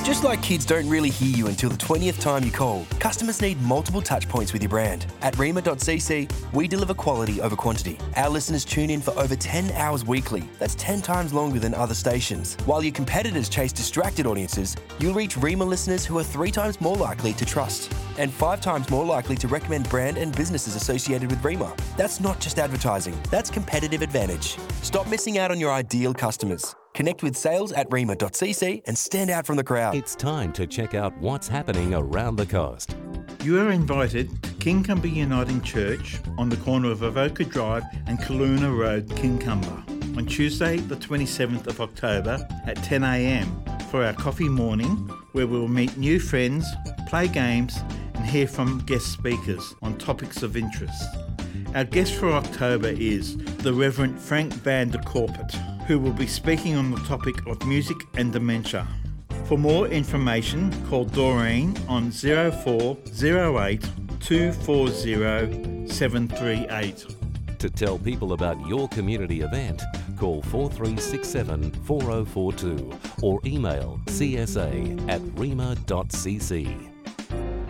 Just like kids don't really hear you until the 20th time you call, customers need multiple touch points with your brand. At Rima.cc, we deliver quality over quantity. Our listeners tune in for over 10 hours weekly. That's 10 times longer than other stations. While your competitors chase distracted audiences, you'll reach Rima listeners who are 3 times more likely to trust and 5 times more likely to recommend brand and businesses associated with Rima. That's not just advertising, that's competitive advantage. Stop missing out on your ideal customers. Connect with sales at Rima.cc and stand out from the crowd. It's time to check out what's happening around the coast. You are invited to Kincumber Uniting Church on the corner of Avoca Drive and Kaluna Road, Kincumber, on Tuesday the 27th of October at 10 a.m. for our coffee morning, where we'll meet new friends, play games and hear from guest speakers on topics of interest. Our guest for October is the Reverend Frank van der Corput, who will be speaking on the topic of music and dementia. For more information, call Doreen on 0408 240 738. To tell people about your community event, call 4367 4042 or email csa@rima.cc.